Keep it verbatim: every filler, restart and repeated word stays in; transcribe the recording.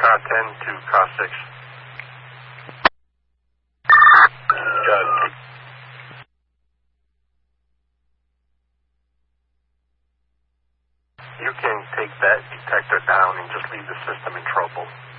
car ten to car six. Got it. You can take that detector down and just leave the system in trouble.